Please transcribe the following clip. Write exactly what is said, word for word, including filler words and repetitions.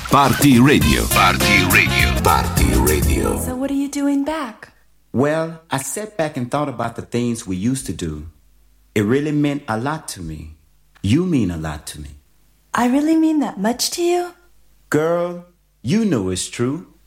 Party Radio. Party Radio. Party Radio. So what are you doing back? Well, I sat back and thought about the things we used to do. It really meant a lot to me. You mean a lot to me. I really mean that much to you? Girl, you know it's true.